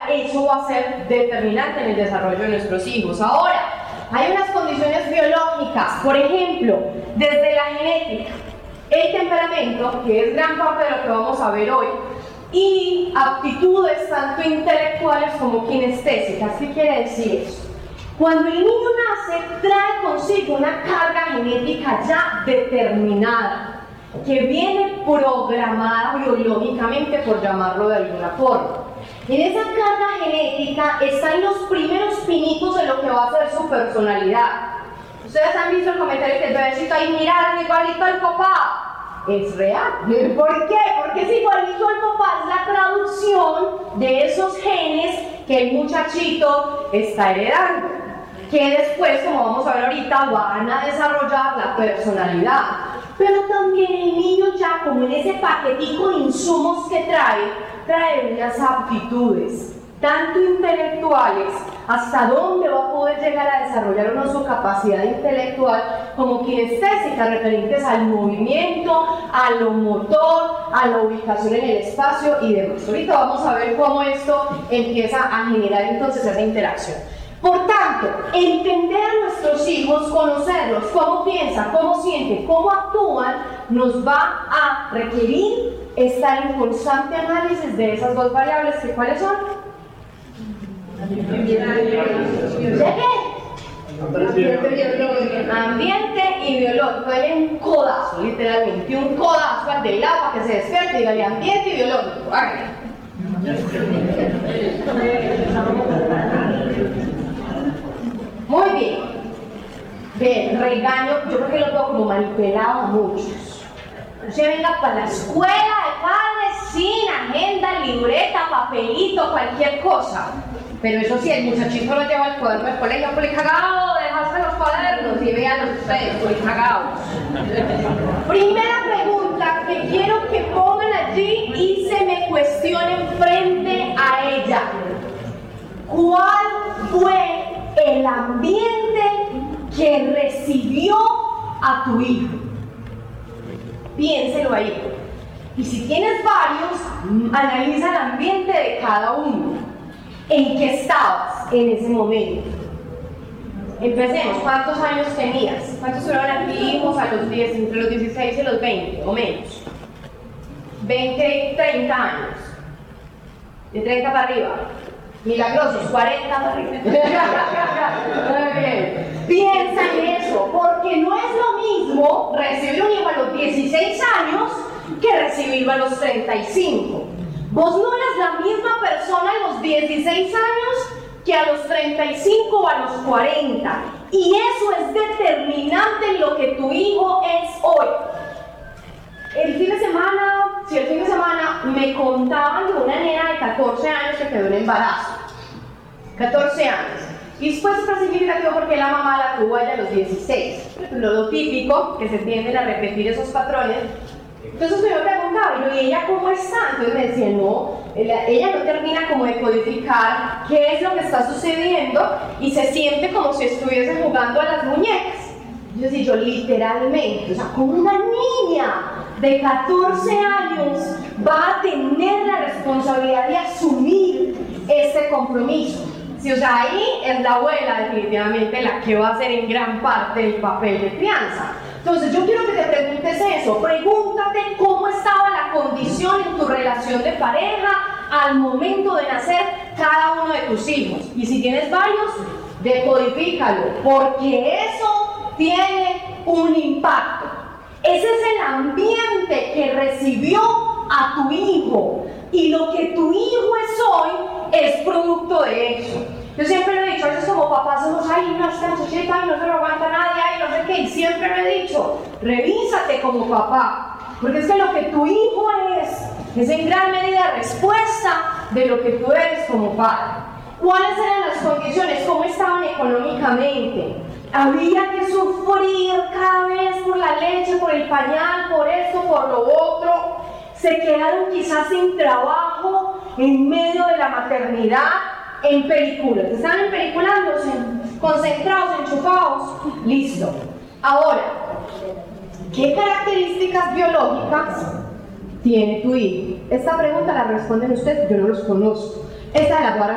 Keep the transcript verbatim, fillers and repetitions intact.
eso va a ser determinante en el desarrollo de nuestros hijos. Ahora, hay unas condiciones biológicas, por ejemplo, desde la genética, el temperamento, que es gran parte de lo que vamos a ver hoy, y aptitudes tanto intelectuales como kinestésicas. ¿Qué quiere decir eso? Cuando el niño nace, trae consigo una carga genética ya determinada, que viene programada biológicamente, por llamarlo de alguna forma. En esa carga genética están los primeros pinitos de lo que va a ser su personalidad. Ustedes han visto el comentario que el bebecito ahí, mira, igualito al papá. Es real. ¿Por qué? Porque es igualito al papá, es la traducción de esos genes que el muchachito está heredando, que después, como vamos a ver ahorita, van a desarrollar la personalidad. Pero también el niño ya, como en ese paquetico de insumos que trae, trae unas aptitudes, tanto intelectuales, hasta dónde va a poder llegar a desarrollar uno su capacidad intelectual, como kinestésicas, referentes al movimiento, a lo motor, a la ubicación en el espacio y demás. Ahorita vamos a ver cómo esto empieza a generar entonces esa interacción. Por tanto, entender a nuestros hijos, conocerlos, cómo piensan, cómo sienten, cómo actúan, nos va a requerir estar en constante análisis de esas dos variables, que ¿cuáles son? ¿De qué? Ambiente y biológico. Dale un codazo, literalmente, un codazo al del lado para que se despierte y dígale ambiente y biológico. Hágale. Muy bien. Bien, regaño, yo creo que lo veo como manipulado a muchos. Usted venga para la escuela de padres sin agenda, libreta, papelito, cualquier cosa. Pero eso sí, el muchachito lo lleva al cuaderno del colegio, policagado, dejaste los cuadernos y véanlos ustedes, policagados. Primera pregunta que quiero que pongan allí y se me cuestionen frente a ella. ¿Cuál fue el ambiente que recibió a tu hijo? Piénselo ahí. Y si tienes varios, analiza el ambiente de cada uno. ¿En qué estabas en ese momento? Empecemos. ¿Cuántos años tenías? ¿Cuántos fueron activos a los diez, entre los dieciséis y los veinte o menos? veinte, treinta años. De treinta para arriba. Milagrosos, cuarenta para arriba. Muy bien. Piensa en eso, porque no es lo mismo recibir un hijo a los dieciséis años que recibirlo a los treinta y cinco. Vos no eres la misma persona a los dieciséis años que a los treinta y cinco o a los cuarenta. Y eso es determinante en lo que tu hijo es hoy. El fin de semana, si el fin de semana me contaban de una nena de catorce años que quedó en embarazo. catorce años. Y después fue significativo porque la mamá la tuvo ella a los dieciséis. Lo típico, que se tienden a repetir esos patrones. Entonces me preguntaba, ¿y ella cómo está? Entonces me decía, no, ella, ella no termina como de codificar qué es lo que está sucediendo y se siente como si estuviese jugando a las muñecas. Yo decía, yo literalmente, o sea, como una niña de catorce años va a tener la responsabilidad de asumir este compromiso. Sí, o sea, ahí es la abuela definitivamente la que va a hacer en gran parte el papel de crianza. Entonces yo quiero que te preguntes eso, pregúntate cómo estaba la condición en tu relación de pareja al momento de nacer cada uno de tus hijos. Y si tienes varios, decodifícalo, porque eso tiene un impacto. Ese es el ambiente que recibió a tu hijo, y lo que tu hijo es hoy es producto de eso. Yo siempre lo he dicho, a veces como papás somos, ay, no, esta muchachita, no se lo aguanta nadie, ay, no sé qué, y siempre lo he dicho, revísate como papá, porque es que lo que tu hijo es, es en gran medida respuesta de lo que tú eres como padre. ¿Cuáles eran las condiciones? ¿Cómo estaban económicamente? ¿Había que sufrir cada vez por la leche, por el pañal, por esto, por lo otro? ¿Se quedaron quizás sin trabajo en medio de la maternidad? En películas, están en peliculándose, concentrados, enchufados, listo. Ahora, ¿qué características biológicas tiene tu hijo? Esta pregunta la responden ustedes, yo no los conozco. Esta es la